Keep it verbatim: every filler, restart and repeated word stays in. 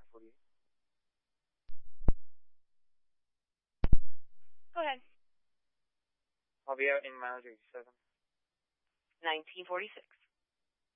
forty-eight. Go ahead. I'll be out in mileage eighty-seven. nineteen forty-six.